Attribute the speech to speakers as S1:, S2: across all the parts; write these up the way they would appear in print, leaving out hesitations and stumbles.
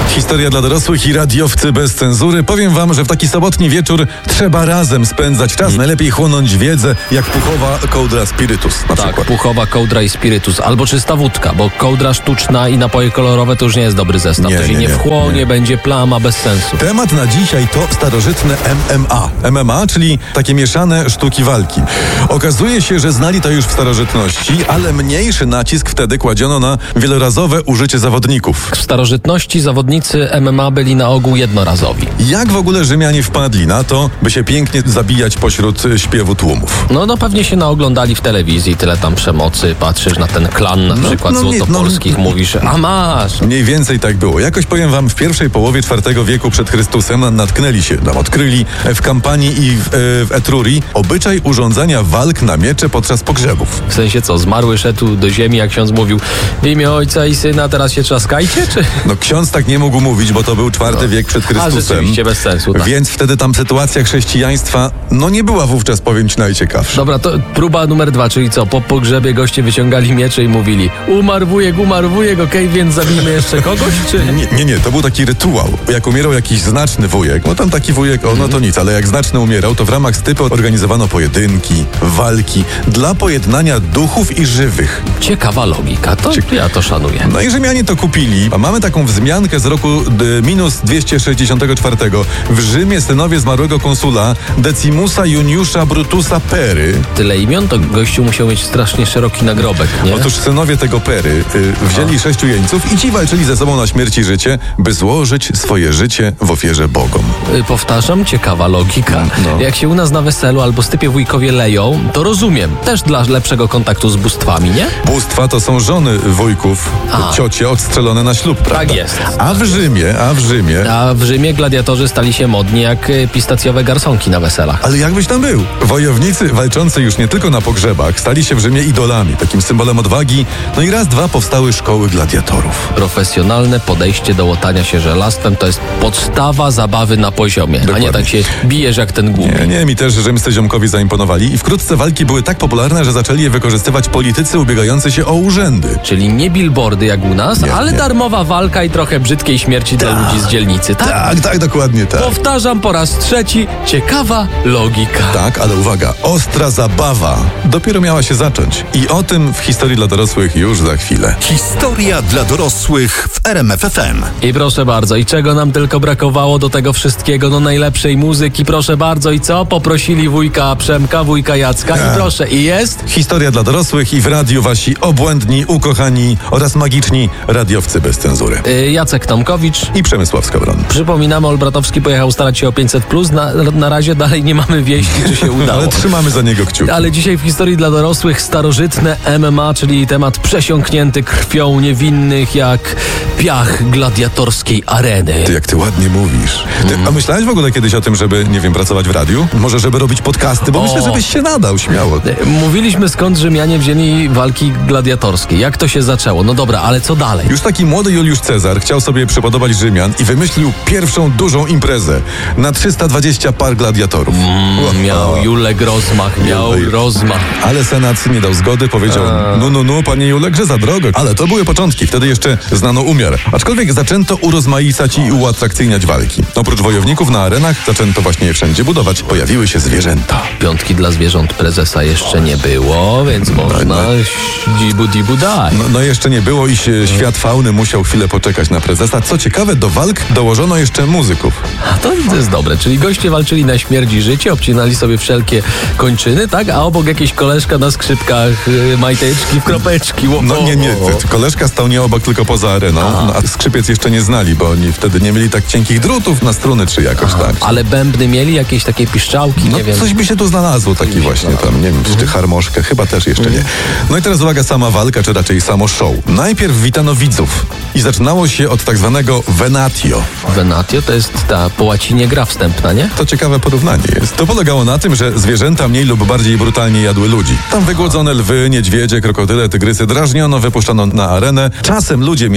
S1: Historia dla dorosłych i radiowcy bez cenzury. Powiem wam, że w taki sobotni wieczór trzeba razem spędzać czas. Najlepiej chłonąć wiedzę, jak puchowa kołdra spirytus na
S2: Tak,
S1: przykład.
S2: puchowa kołdra i spirytus. Albo czysta wódka, bo kołdra sztuczna i napoje kolorowe to już nie jest dobry zestaw. To się nie wchłonie, będzie plama bez sensu.
S1: Temat na dzisiaj to starożytne MMA. MMA, czyli takie mieszane sztuki walki. Okazuje się, że znali to już w starożytności, ale mniejszy nacisk wtedy kładziono na wielorazowe użycie zawodników.
S2: W starożytności zawodnicy MMA byli na ogół jednorazowi.
S1: Jak w ogóle Rzymianie wpadli na to, by się pięknie zabijać pośród śpiewu tłumów?
S2: No pewnie się naoglądali w telewizji, tyle tam przemocy, patrzysz na ten klan na przykład złotopolskich, mówisz, a masz.
S1: Mniej więcej tak było. Jakoś powiem wam, w pierwszej połowie IV wieku przed Chrystusem natknęli się, odkryli w Kampanii i w Etrurii obyczaj urządzania walk na miecze podczas pogrzebów.
S2: W sensie co, zmarły szedł do ziemi, jak ksiądz mówił, w imię Ojca i Syna, teraz się trzaskajcie, czy?
S1: No ksiądz tak nie mógł mówić, bo to był IV wiek przed Chrystusem.
S2: A rzeczywiście bez sensu, tak.
S1: Więc wtedy tam sytuacja chrześcijaństwa, nie była wówczas, powiem ci, najciekawsza.
S2: Dobra, to próba numer 2, czyli co? Po pogrzebie goście wyciągali miecze i mówili, umarł wujek, okej, więc zabijmy jeszcze kogoś, czy?
S1: Nie, to był taki rytuał. Jak umierał jakiś znaczny wujek, tam taki wujek, no to nic, ale jak znaczny umierał, to w ramach stypy organizowano pojedynki, walki dla pojednania duchów i żywych.
S2: Ciekawa logika, to ja to szanuję.
S1: No i Rzymianie to kupili, a mamy taką wzmiankę z roku minus 264. W Rzymie synowie zmarłego konsula Decimusa Juniusza Brutusa Pery.
S2: Tyle imion, to gościu musiał mieć strasznie szeroki nagrobek, nie?
S1: Otóż synowie tego Pery wzięli 6 jeńców i ci walczyli ze sobą na śmierć i życie, by złożyć swoje życie w ofierze bogom.
S2: Powtarzam, ciekawa logika. Jak się u nas na weselu albo stypie wujkowie leją, to rozumiem. Też dla lepszego kontaktu z bóstwami, nie?
S1: Bóstwa to są żony wujków, ciocie odstrzelone na ślub, prawda?
S2: Tak jest.
S1: A w Rzymie
S2: gladiatorzy stali się modni jak pistacjowe garsonki na weselach.
S1: Ale jakbyś tam był? Wojownicy walczący już nie tylko na pogrzebach stali się w Rzymie idolami, takim symbolem odwagi. No i raz, dwa powstały szkoły gladiatorów.
S2: Profesjonalne podejście do łotania się żelastwem to jest podstawa zabawy na poziomie. Dokładnie. A nie tak się bijesz jak ten głupi.
S1: Nie, mi też rzymscy ziomkowi zaimponowali i wkrótce walki były tak popularne, że zaczęli je wykorzystywać politycy ubiegający się o urzędy.
S2: Czyli nie billboardy jak u nas, ale darmowa walka i trochę brzydkiej śmierci dla ludzi z dzielnicy, tak?
S1: Tak, dokładnie tak.
S2: Powtarzam po raz trzeci, ciekawa logika.
S1: Tak, ale uwaga, ostra zabawa dopiero miała się zacząć. I o tym w historii dla dorosłych już za chwilę.
S3: Historia dla dorosłych w RMF FM.
S2: I proszę bardzo, i czego nam tylko brakowało do tego wszystkiego, najlepszej muzyki, proszę bardzo, i co? Poprosili wujka Przemka, wujka Jacka i proszę, i jest?
S1: Historia dla dorosłych i w radiu wasi obłędni, ukochani oraz magiczni radiowcy bez cenzury.
S2: Jacek Tomkowicz
S1: i Przemysław Skowron.
S2: Przypominamy, Olbratowski pojechał starać się o 500+, na razie dalej nie mamy wieści, czy się udało.
S1: Ale trzymamy za niego kciuki.
S2: Ale dzisiaj w historii dla dorosłych starożytne MMA, czyli temat przesiąknięty krwią niewinnych jak piach gladiatorskiej areny.
S1: Jak ty ładnie mówisz. A myślałeś w ogóle kiedyś o tym, żeby, pracować w radiu? Może żeby robić podcasty? Bo myślę, żebyś się nadał, śmiało.
S2: Mówiliśmy, skąd Rzymianie wzięli walki gladiatorskie. Jak to się zaczęło? No dobra, ale co dalej?
S1: Już taki młody Juliusz Cezar chciał sobie przypodobać Rzymian i wymyślił pierwszą dużą imprezę na 320 par gladiatorów.
S2: Miał Julek rozmach, rozmach.
S1: Ale Senat nie dał zgody, powiedział, panie Julek, że za drogo. Ale to były początki, wtedy jeszcze znano umiar. Aczkolwiek zaczęto urozmaicać i uatrakcyjniać walki. Oprócz wojowników na arenach zaczęto właśnie je wszędzie budować. Pojawiły się zwierzęta.
S2: Piątki dla zwierząt prezesa jeszcze nie było, więc można dibu daj.
S1: No jeszcze nie było i świat fauny musiał chwilę poczekać na prezesa. Co ciekawe, do walk dołożono jeszcze muzyków.
S2: A to jest dobre, czyli goście walczyli na śmierć i życie, obcinali sobie wszelkie kończyny, tak? A obok jakieś koleżka na skrzypkach, majteczki, kropeczki.
S1: Nie. Koleżka stał nie obok, tylko poza areną. A skrzypiec jeszcze nie znali, bo oni wtedy nie mieli tak cienkich drutów na struny, czy jakoś tak.
S2: Ale bębny mieli jakieś takie piszczałki, nie wiem.
S1: Coś by się tu znalazło, taki właśnie tam, nie wiem, czy harmoszkę, chyba też jeszcze nie. No i teraz uwaga, sama walka, czy raczej samo show. Najpierw witano widzów i zaczynało się od tak zwanego venatio.
S2: Venatio to jest ta po łacinie gra wstępna, nie?
S1: To ciekawe porównanie jest. To polegało na tym, że zwierzęta mniej lub bardziej brutalnie jadły ludzi. Tam wygłodzone lwy, niedźwiedzie, krokodyle, tygrysy drażniono, wypuszczano na arenę. Czasem ludzie mieli broń,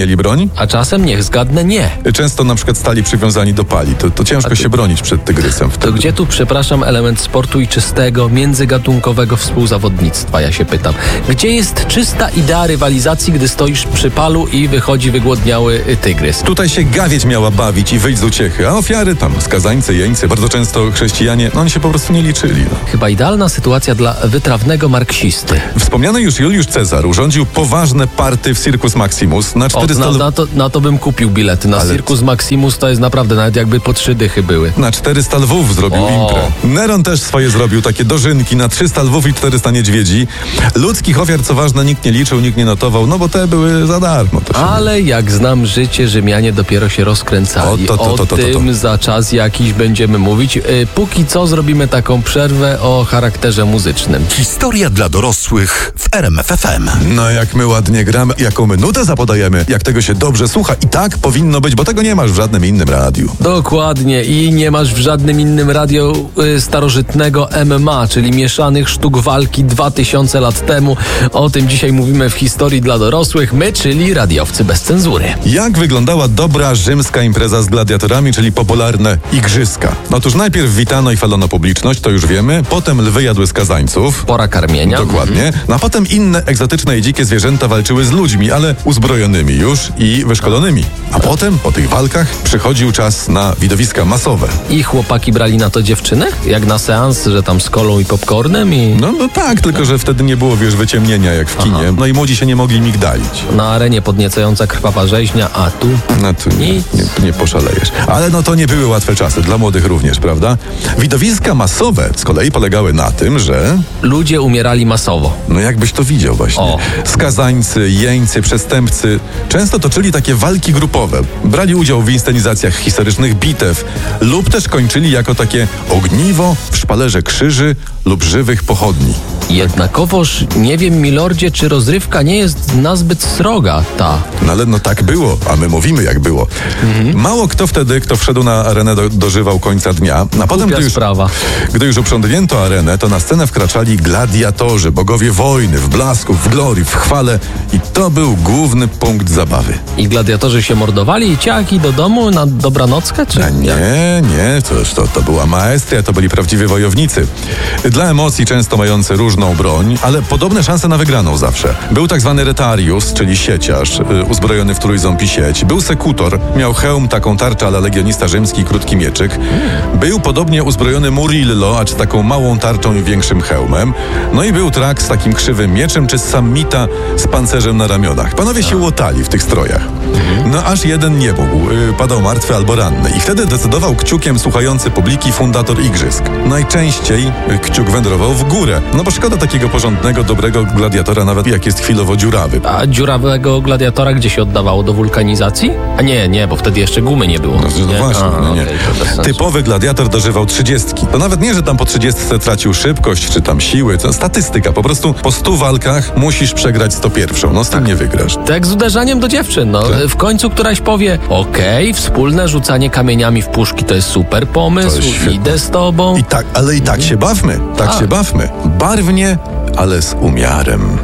S1: broni?
S2: A czasem, niech zgadnę, nie.
S1: Często na przykład stali przywiązani do pali. To ciężko się bronić przed tygrysem
S2: To
S1: wtedy.
S2: gdzie tu, przepraszam, element sportu i czystego, międzygatunkowego współzawodnictwa, ja się pytam. Gdzie jest czysta idea rywalizacji, gdy stoisz przy palu i wychodzi wygłodniały tygrys?
S1: Tutaj się gawieć miała bawić i wyjść z uciechy, a ofiary tam, skazańcy, jeńcy, bardzo często chrześcijanie, oni się po prostu nie liczyli.
S2: Chyba idealna sytuacja dla wytrawnego marksisty.
S1: Wspomniany już Juliusz Cezar urządził poważne party w Circus Maximus na 400
S2: Na to bym kupił bilety. Na
S1: Ale-
S2: Circus Maximus to jest naprawdę, nawet jakby po 3 dychy były.
S1: Na 400 lwów zrobił
S2: O.
S1: imprę. Neron też swoje zrobił, takie dożynki na 300 lwów i 400 niedźwiedzi. Ludzkich ofiar, co ważne, nikt nie liczył, nikt nie notował, no bo te były za darmo. To się...
S2: Ale jak znam życie, Rzymianie dopiero się rozkręcali.
S1: O
S2: tym za czas jakiś będziemy mówić. Póki co zrobimy taką przerwę o charakterze muzycznym.
S3: Historia dla dorosłych w RMF FM.
S1: No jak my ładnie gramy, jaką my nutę zapodajemy, jak tego się dobrze słucha i tak powinno być, bo tego nie masz w żadnym innym radiu.
S2: Dokładnie i nie masz w żadnym innym radio starożytnego MMA, czyli mieszanych sztuk walki 2000 lat temu. O tym dzisiaj mówimy w historii dla dorosłych, my, czyli radiowcy bez cenzury.
S1: Jak wyglądała dobra rzymska impreza z gladiatorami, czyli popularne igrzyska? Otóż najpierw witano i chwalono publiczność, to już wiemy, potem lwy jadły skazańców.
S2: Pora karmienia.
S1: Dokładnie. No a potem inne egzotyczne i dzikie zwierzęta walczyły z ludźmi, ale uzbrojonymi już i wyszkolonymi. A potem, po tych walkach, przychodził czas na widowiska masowe.
S2: I chłopaki brali na to dziewczyny? Jak na seans, że tam z kolą i popcornem i...
S1: No tak, tylko że wtedy nie było, wyciemnienia jak w kinie. No i młodzi się nie mogli migdalić.
S2: Na arenie podniecająca krwawa rzeźnia, a tu...
S1: No tu
S2: Nic.
S1: nie poszalejesz. Ale no to nie były łatwe czasy, dla młodych również, prawda? Widowiska masowe z kolei polegały na tym, że...
S2: Ludzie umierali masowo.
S1: No jakbyś to widział właśnie.
S2: O.
S1: Skazańcy, jeńcy, przestępcy często toczyli takie walki grupowe. Brali udział w inscenizacjach historycznych bitew lub też kończyli jako takie ogniwo w szpalerze krzyży lub żywych pochodni.
S2: Jednakowoż nie wiem, milordzie, czy rozrywka nie jest nazbyt sroga, ta.
S1: No ale no tak było, a my mówimy jak było. Mało kto wtedy, kto wszedł na arenę, dożywał końca dnia. A potem,
S2: Głupia sprawa.
S1: gdy już uprzątnięto arenę, to na scenę wkraczali gladiatorzy, bogowie wojny, w blasku, w glorii, w chwale i to był główny punkt zabawy.
S2: I gladiatorzy się mordowali i ciaki do domu na dobranockę, czy
S1: A nie, to była maestria, to byli prawdziwi wojownicy. Dla emocji często mający różną broń, ale podobne szanse na wygraną zawsze. Był tak zwany retarius, czyli sieciarz, uzbrojony w trójząb i sieć. Był sekutor, miał hełm, taką tarczę, ale legionista rzymski i krótki mieczyk. Był podobnie uzbrojony murillo, a czy taką małą tarczą i większym hełmem. No i był trak z takim krzywym mieczem, czy samita z pancerzem na ramionach. Panowie się łotali w tych strojach. No aż jeden nie mógł, padał martwy albo ranny. I wtedy decydował kciukiem słuchający publiki fundator igrzysk. Najczęściej kciuk wędrował w górę. No bo szkoda takiego porządnego, dobrego gladiatora, nawet jak jest chwilowo dziurawy.
S2: A dziurawego gladiatora gdzie się oddawało? Do wulkanizacji? A nie, bo wtedy jeszcze gumy nie było.
S1: No
S2: nie?
S1: właśnie, no nie.
S2: Okej, to bez sensu.
S1: Typowy gladiator dożywał 30. To nawet nie, że tam po 30 tracił szybkość, czy tam siły. To statystyka. Po prostu po 100 walkach musisz przegrać 101. No z tym nie wygrasz.
S2: Tak jak z uderzaniem do dziewczyn, no.
S1: Tak.
S2: W końcu któraś powie, okej, wspólne rzucanie kamieniami w puszki to jest super pomysł,
S1: To jest świetne.
S2: idę z tobą.
S1: Ale i tak się bawmy. Tak się bawmy. Barwnie, ale z umiarem.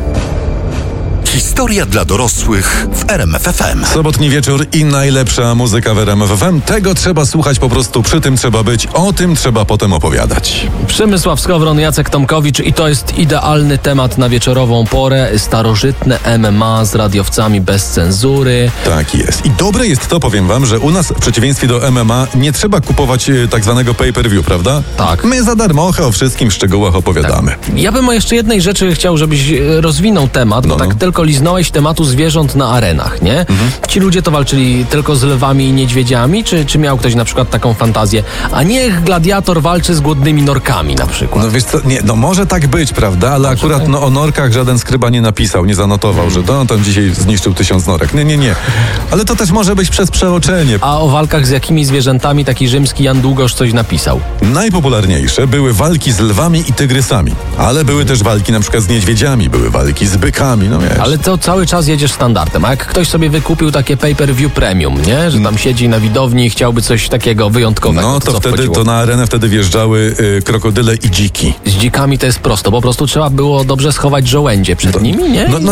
S3: Historia dla dorosłych w RMF FM.
S1: Sobotni wieczór i najlepsza muzyka w RMF FM. Tego trzeba słuchać po prostu, przy tym trzeba być, o tym trzeba potem opowiadać.
S2: Przemysław Skowron, Jacek Tomkowicz i to jest idealny temat na wieczorową porę. Starożytne MMA z radiowcami bez cenzury.
S1: Tak jest. I dobre jest to, powiem wam, że u nas w przeciwieństwie do MMA nie trzeba kupować tak zwanego pay-per-view, prawda?
S2: Tak.
S1: My za darmochę o wszystkim w szczegółach opowiadamy.
S2: Ja bym o jeszcze jednej rzeczy chciał, żebyś rozwinął temat, bo tak tylko liznąłeś tematu zwierząt na arenach, nie? Ci ludzie to walczyli tylko z lwami i niedźwiedziami, czy miał ktoś na przykład taką fantazję, a niech gladiator walczy z głodnymi norkami na przykład?
S1: No wiesz co, nie, no może tak być, prawda? Ale akurat no, o norkach żaden skryba nie napisał, nie zanotował, że to on tam dzisiaj zniszczył 1000 norek. Nie. Ale to też może być przez przeoczenie.
S2: A o walkach z jakimi zwierzętami taki rzymski Jan Długosz coś napisał?
S1: Najpopularniejsze były walki z lwami i tygrysami, ale były też walki na przykład z niedźwiedziami, były walki z bykami, no wiesz.
S2: Ale to cały czas jedziesz standardem. A jak ktoś sobie wykupił takie pay-per-view premium, nie? Że tam siedzi na widowni i chciałby coś takiego wyjątkowego.
S1: No to wtedy
S2: wchodziło?
S1: to na arenę wtedy wjeżdżały krokodyle i dziki.
S2: Z dzikami to jest prosto. Po prostu trzeba było dobrze schować żołędzie przed nimi, nie?
S1: No
S2: I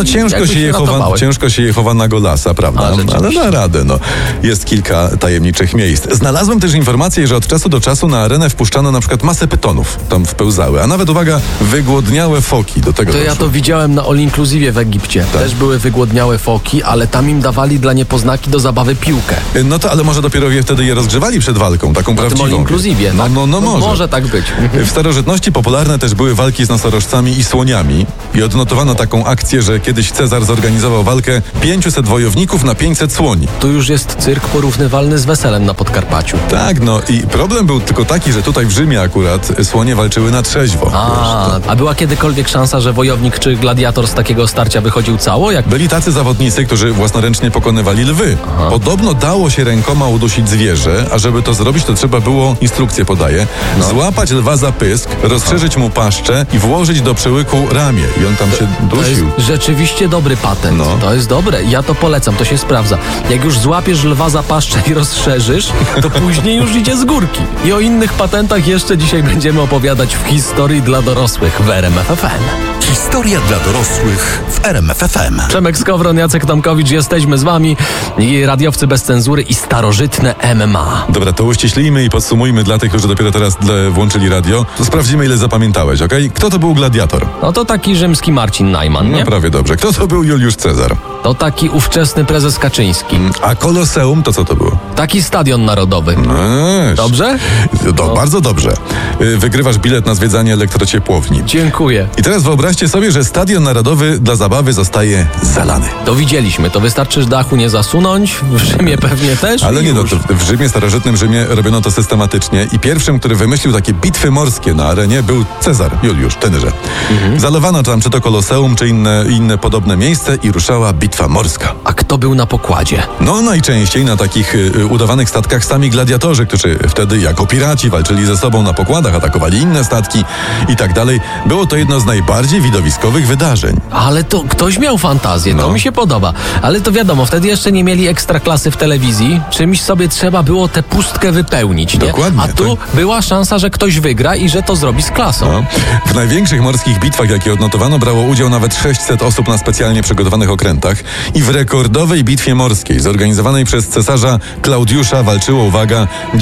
S1: ciężko się je chowa na golasa, prawda? Ale na radę, no. Jest kilka tajemniczych miejsc. Znalazłem też informację, że od czasu do czasu na arenę wpuszczano na przykład masę pytonów. Tam wpełzały. A nawet, uwaga, wygłodniałe foki do tego
S2: To
S1: doszło.
S2: ja to widziałem na All Inclusive w Egipcie. Też były wygłodniałe foki, ale tam im dawali dla niepoznaki do zabawy piłkę.
S1: No to ale może dopiero wtedy je rozgrzewali przed walką, taką
S2: Na tym
S1: prawdziwą.
S2: All Inclusive, tak?
S1: No może.
S2: Może tak być.
S1: W starożytności popularne też były walki z nosorożcami i słoniami i odnotowano taką akcję, że kiedyś Cezar zorganizował walkę 500 wojowników na 500 słoni.
S2: Tu już jest cyrk porównywalny z weselem na Podkarpaciu.
S1: Tak, no i problem był tylko taki, że tutaj w Rzymie akurat słonie walczyły na trzeźwo.
S2: A była kiedykolwiek szansa, że wojownik czy gladiator z takiego starcia wychodził cało? Jak
S1: Byli tacy zawodnicy, którzy własnoręcznie pokonywali lwy. Podobno dało się rękoma udusić zwierzę, a żeby to zrobić, to trzeba było, instrukcję podaję, złapać lwa za pysk, rozszerzyć mu paszczę i włożyć do przełyku ramię. I on tam się
S2: To jest
S1: dusił.
S2: rzeczywiście dobry patent.
S1: No.
S2: To jest dobre. Ja to polecam, to się sprawdza. Jak już złapiesz lwa za paszczę i rozszerzysz, to później już idzie z górki. I o innych patentach jeszcze dzisiaj będziemy opowiadać w historii dla dorosłych w RMF FM.
S3: Historia dla dorosłych w RMF FM.
S2: Przemek Skowron, Jacek Tomkowicz, jesteśmy z wami. I radiowcy bez cenzury i starożytne MMA.
S1: Dobra, to uściślimy i podsumujmy dla tych, którzy dopiero teraz włączyli radio. To sprawdzimy, ile zapamiętałeś, okej? Kto to był gladiator?
S2: No to taki rzymski Marcin Najman, nie?
S1: No prawie dobrze. Kto to był Juliusz Cezar?
S2: To taki ówczesny prezes Kaczyński.
S1: A Koloseum to co to było?
S2: Taki stadion narodowy. Dobrze?
S1: Bardzo dobrze. Wygrywasz bilet na zwiedzanie elektrociepłowni.
S2: Dziękuję.
S1: I teraz wyobraźcie sobie, że stadion narodowy dla zabawy zostaje zalany.
S2: To widzieliśmy. To wystarczy dachu nie zasunąć. W Rzymie pewnie też.
S1: Ale
S2: i
S1: nie, no,
S2: już.
S1: to w Rzymie, starożytnym Rzymie robiono to systematycznie i pierwszym, który wymyślił takie bitwy morskie na arenie, był Cezar, Juliusz, tenże. Zalewano tam czy to Koloseum, czy inne podobne miejsce i ruszała bitwa morska.
S2: A kto był na pokładzie?
S1: No najczęściej na takich udawanych statkach sami gladiatorzy, którzy wtedy jako piraci walczyli ze sobą na pokładach, atakowali inne statki i tak dalej. Było to jedno z najbardziej widowiskowych wydarzeń.
S2: Ale to ktoś miał fantazję, to
S1: No.
S2: mi się podoba. Ale to wiadomo, wtedy jeszcze nie mieli ekstraklasy w telewizji. Czymś sobie trzeba było tę pustkę wypełnić, nie?
S1: Dokładnie,
S2: A tu była szansa, że ktoś wygra i że to zrobi z klasą.
S1: No. W największych morskich bitwach, jakie odnotowano, brało udział nawet 600 osób na specjalnie przygotowanych okrętach i w rekordowej bitwie morskiej zorganizowanej przez cesarza Klaudiusza walczyło, uwaga,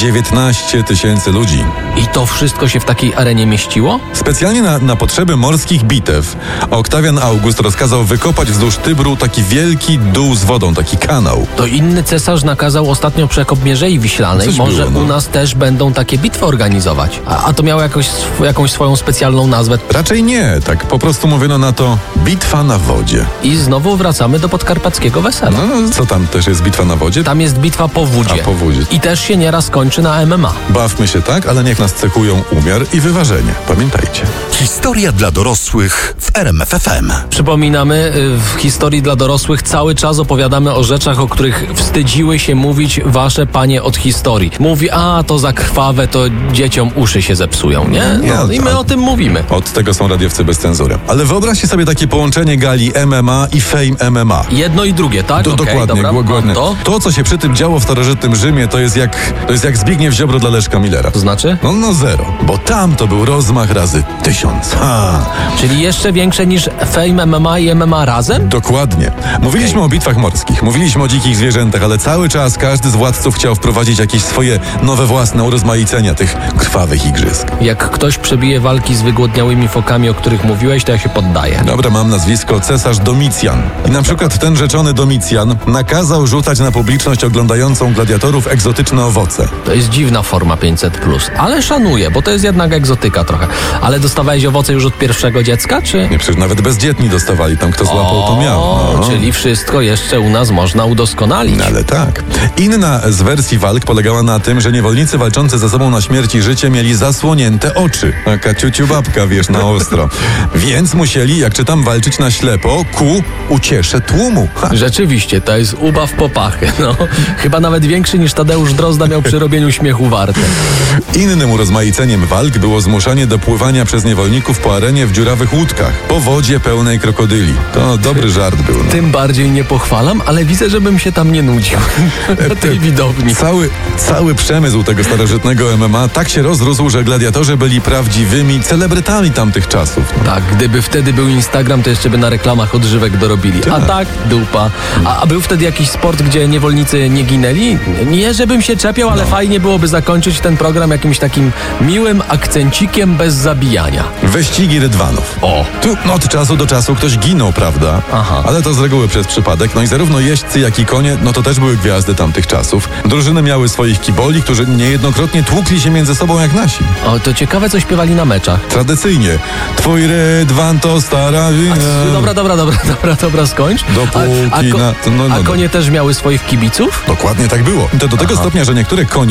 S1: 19 000 ludzi.
S2: I to wszystko się w takiej arenie mieściło?
S1: Specjalnie na potrzeby morskich bitew Oktawian August rozkazał wykopać wzdłuż Tybru taki wielki dół z wodą, taki kanał.
S2: To inny cesarz nakazał ostatnio przekop Mierzei Wiślanej.
S1: Coś
S2: Może
S1: było, no.
S2: u nas też będą takie bitwy organizować. A to miało jakąś swoją specjalną nazwę.
S1: Raczej nie, tak po prostu mówiono na to bitwa na wodzie.
S2: I znowu wracamy do podkarpackiego wesela.
S1: No, co tam też jest bitwa na wodzie?
S2: Tam jest bitwa po wódzie.
S1: A, po wódzie.
S2: I też się nieraz kończy na MMA.
S1: Bawmy się tak, ale niech nas cechują umiar i wyważenie. Pamiętajcie.
S3: Historia dla dorosłych w RMF FM.
S2: Przypominamy, w historii dla dorosłych cały czas opowiadamy o rzeczach, o których wstydziły się mówić wasze panie od historii. Mówi, a to za krwawe, to dzieciom uszy się zepsują, nie? No, i my o tym mówimy.
S1: Od tego są radiowcy bez cenzury. Ale wyobraźcie sobie takie połączenie gali MMA i Fame MMA.
S2: Jedno i drugie, tak? Okej,
S1: Dokładnie,
S2: dobra.
S1: dokładnie.
S2: To?
S1: Co się przy tym działo w starożytnym Rzymie, to jest jak Zbigniew Ziobro dla Leszka Millera.
S2: To znaczy?
S1: No zero, bo tam to był rozmach razy 1000.
S2: Czyli jeszcze większe niż Fame MMA i MMA razem?
S1: Dokładnie. Mówiliśmy o bitwach morskich, mówiliśmy o dzikich zwierzętach, ale cały czas każdy z władców chciał wprowadzić jakieś swoje nowe własne urozmaicenia tych krwawych igrzysk.
S2: Jak ktoś przebije walki z wygłodniałymi fokami, o których mówiłeś, to ja się poddaję.
S1: Dobra, mam nazwisko cesarz Domicjan. I na przykład ten rzeczony Domicjan nakazał rzucać na publiczność oglądającą gladiatorów egzotyczne owoce.
S2: To jest dziwna forma 500+. Ale szanuję, bo to jest jednak egzotyka trochę. Ale dostawałeś owoce już od pierwszego dziecka, czy...
S1: Nie, przecież nawet bezdzietni dostawali, tam kto złapał, to miał. No.
S2: Czyli wszystko jeszcze u nas można udoskonalić.
S1: No, ale tak. Inna z wersji walk polegała na tym, że niewolnicy walczący ze sobą na śmierć i życie mieli zasłonięte oczy. Taka ciuciu babka, wiesz, na ostro. Więc musieli, jak czytam, walczyć na ślepo ku uciesze tłumu.
S2: Rzeczywiście, to jest ubaw popachy. No, chyba nawet większy niż Tadeusz Drozda miał przy robieniu śmiechu warte.
S1: Innym urozmaiceniem walk było zmuszanie do pływania przez niewolników po arenie w dziurawych łódkach. łódkach po wodzie pełnej krokodyli. To dobry żart był. No.
S2: Tym bardziej nie pochwalam, ale widzę, żebym się tam nie nudził na tej widowni.
S1: Cały przemysł tego starożytnego MMA tak się rozrósł, że gladiatorzy byli prawdziwymi celebrytami tamtych czasów. No.
S2: Tak, gdyby wtedy był Instagram, to jeszcze by na reklamach odżywek dorobili. A tak, dupa. A był wtedy jakiś sport, gdzie niewolnicy nie ginęli? Nie, żebym się czepiał, ale fajnie byłoby zakończyć ten program jakimś takim miłym akcencikiem bez zabijania.
S1: Wyścigi rydwanów.
S2: O!
S1: Tu od czasu do czasu ktoś ginął, prawda?
S2: Aha.
S1: Ale to z reguły przez przypadek. No i zarówno jeźdźcy, jak i konie, no to też były gwiazdy tamtych czasów. Drużyny miały swoich kiboli, którzy niejednokrotnie tłukli się między sobą jak nasi.
S2: O, to ciekawe, co śpiewali na meczach.
S1: Tradycyjnie. Twój rydwan to stara wina.
S2: Dobra, skończ.
S1: Dopóki
S2: A konie też miały swoich kibiców?
S1: Dokładnie tak było. To do tego stopnia, że niektóre konie